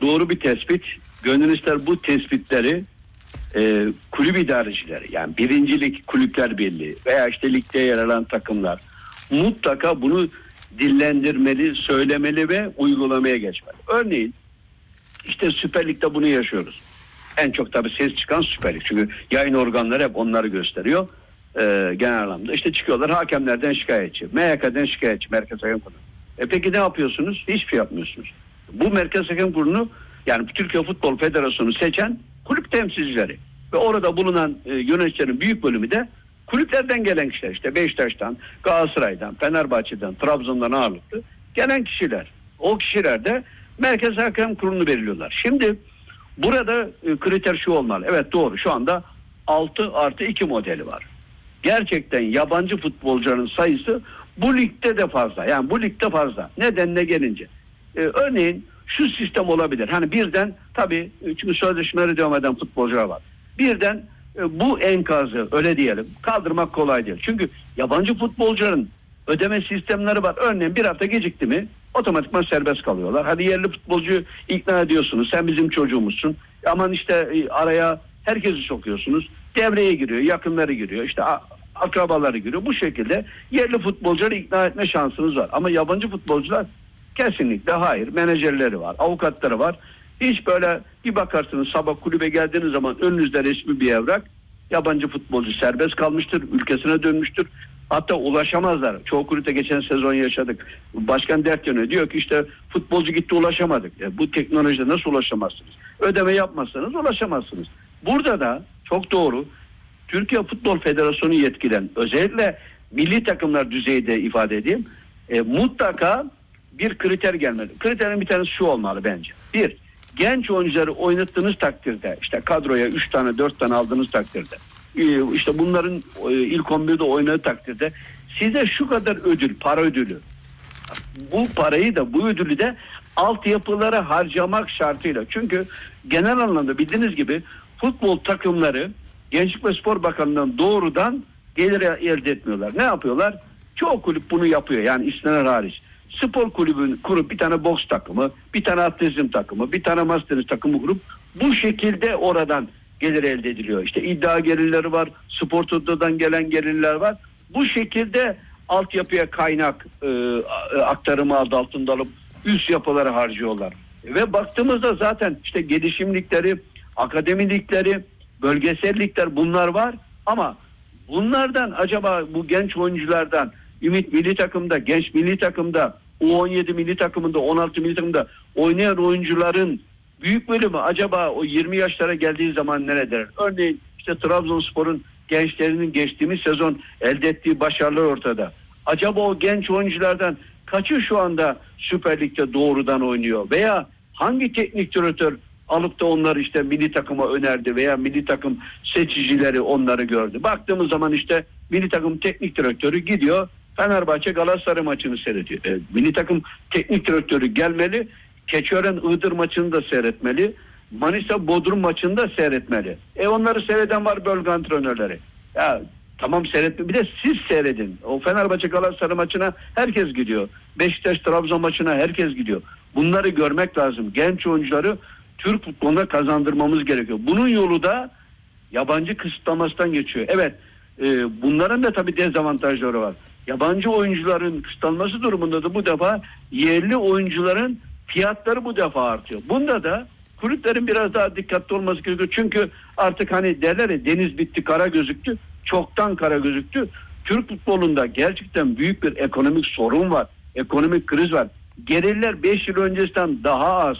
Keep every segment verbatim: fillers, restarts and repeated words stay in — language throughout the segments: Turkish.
doğru bir tespit. Gönül ister bu tespitleri e, kulüp idarecileri, yani birincilik kulüpler birliği veya işte ligde yer alan takımlar mutlaka bunu dillendirmeli, söylemeli ve uygulamaya geçmeli. Örneğin işte Süper Lig'de bunu yaşıyoruz. En çok tabii ses çıkan Süper Lig. Çünkü yayın organları hep onları gösteriyor. Ee, genel anlamda. İşte çıkıyorlar hakemlerden şikayetçi. M H K'den şikayetçi. Merkez Hakem Kurulu. E peki ne yapıyorsunuz? Hiçbir şey yapmıyorsunuz. Bu Merkez Hakem Kurulu, yani Türkiye Futbol Federasyonu seçen kulüp temsilcileri. Ve orada bulunan e, yöneticilerin büyük bölümü de kulüplerden gelen kişiler. İşte Beşiktaş'tan, Galatasaray'dan, Fenerbahçe'den, Trabzon'dan ağırlıklı gelen kişiler. O kişiler de Merkez Hakem Kurulu'nu belirliyorlar. Şimdi burada e, kriter şu olmalı. Evet, doğru. Şu anda altı artı iki modeli var. Gerçekten yabancı futbolcuların sayısı bu ligde de fazla. Yani bu ligde fazla. Nedenine gelince. Ee, örneğin şu sistem olabilir. Hani birden tabii, çünkü sözleşmeleri devam eden futbolcular var. Birden e, bu enkazı, öyle diyelim, kaldırmak kolay değil. Çünkü yabancı futbolcuların ödeme sistemleri var. Örneğin bir hafta gecikti mi otomatikman serbest kalıyorlar. Hadi yerli futbolcuyu ikna ediyorsunuz. Sen bizim çocuğumuzsun. Aman işte e, araya herkesi sokuyorsunuz. Devreye giriyor, yakınları giriyor, işte akrabaları giriyor. Bu şekilde yerli futbolcuları ikna etme şansınız var. Ama yabancı futbolcular kesinlikle hayır. Menajerleri var, avukatları var. Hiç böyle bir bakarsınız, sabah kulübe geldiğiniz zaman önünüzde resmi bir evrak. Yabancı futbolcu serbest kalmıştır, ülkesine dönmüştür. Hatta ulaşamazlar. Çoğu kulüpte geçen sezon yaşadık. Başkan dert yanıyor. Diyor ki işte futbolcu gitti, ulaşamadık. E, bu teknolojide nasıl ulaşamazsınız? Ödeme yapmazsanız ulaşamazsınız. Burada da çok doğru, Türkiye Futbol Federasyonu yetkilen, özellikle milli takımlar düzeyde ifade edeyim, e, mutlaka bir kriter gelmeli. Kriterin bir tanesi şu olmalı bence. Bir, genç oyuncuları oynattığınız takdirde, işte kadroya üç tane dört tane aldığınız takdirde, e, işte bunların e, ilk on birde oynadığı takdirde size şu kadar ödül, para ödülü, bu parayı da bu ödülü de altyapılara harcamak şartıyla. Çünkü genel anlamda bildiğiniz gibi futbol takımları Gençlik ve Spor Bakanlığı'ndan doğrudan gelir elde etmiyorlar. Ne yapıyorlar? Çoğu kulüp bunu yapıyor. Yani istisnalar hariç. Spor kulübünü kurup bir tane boks takımı, bir tane atletizm takımı, bir tane masa tenisi takımı kurup bu şekilde oradan gelir elde ediliyor. İşte iddia gelirleri var, spor totodan gelen gelirler var. Bu şekilde altyapıya kaynak e, aktarımı adı altında alıp üst yapıları harcıyorlar. Ve baktığımızda zaten işte gelişimlikleri, akademilikleri, bölgesellikler bunlar var ama bunlardan acaba bu genç oyunculardan Ümit milli takımda, genç milli takımda, U on yedi milli takımında, on altı milli takımda oynayan oyuncuların büyük bölümü acaba o yirmi yaşlara geldiği zaman nerede? Örneğin işte Trabzonspor'un gençlerinin geçtiğimiz sezon elde ettiği başarılar ortada. Acaba o genç oyunculardan kaçı şu anda Süper Lig'de doğrudan oynuyor? Veya hangi teknik direktör alıp da onları işte milli takıma önerdi veya milli takım seçicileri onları gördü? Baktığımız zaman işte milli takım teknik direktörü gidiyor Fenerbahçe Galatasaray maçını seyrediyor. E, milli takım teknik direktörü gelmeli, Keçiören Iğdır maçını da seyretmeli, Manisa Bodrum maçını da seyretmeli. E onları seyreden var bölge antrenörleri. Ya tamam, seyretme. Bir de siz seyredin. O Fenerbahçe Galatasaray maçına herkes gidiyor. Beşiktaş Trabzon maçına herkes gidiyor. Bunları görmek lazım. Genç oyuncuları Türk futboluna kazandırmamız gerekiyor. Bunun yolu da yabancı kısıtlamasından geçiyor. Evet, e, bunların da tabii dezavantajları var. Yabancı oyuncuların kısıtlanması durumunda da bu defa yerli oyuncuların fiyatları bu defa artıyor. Bunda da kulüplerin biraz daha dikkatli olması gerekiyor. Çünkü artık hani derler ya, deniz bitti kara gözüktü. Çoktan kara gözüktü. Türk futbolunda gerçekten büyük bir ekonomik sorun var. Ekonomik kriz var. Gelirler beş yıl öncesinden daha az.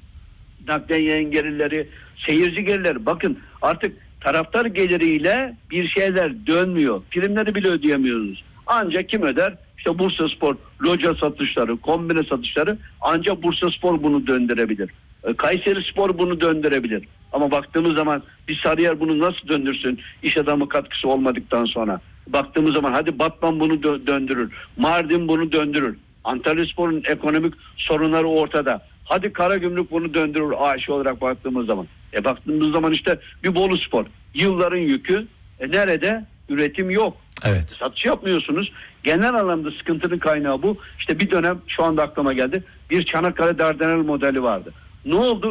Nakden yayın gelirleri, seyirci gelirleri. Bakın artık taraftar geliriyle bir şeyler dönmüyor. Primleri bile ödeyemiyoruz. Ancak kim öder? İşte Bursaspor, loca satışları, kombine satışları, ancak Bursaspor bunu döndürebilir. Kayserispor bunu döndürebilir. Ama baktığımız zaman bir Sarıyer bunu nasıl döndürsün iş adamı katkısı olmadıktan sonra? Baktığımız zaman hadi Batman bunu dö- döndürür. Mardin bunu döndürür. Antalyaspor'un ekonomik sorunları ortada. Hadi Karagümrük bunu döndürür A Ş olarak baktığımız zaman. E baktığımız zaman işte bir Boluspor. Yılların yükü. E nerede? Üretim yok. Evet. Satış yapmıyorsunuz. Genel anlamda sıkıntının kaynağı bu. İşte bir dönem şu anda aklıma geldi. Bir Çanakkale Dardanel modeli vardı. Ne oldu?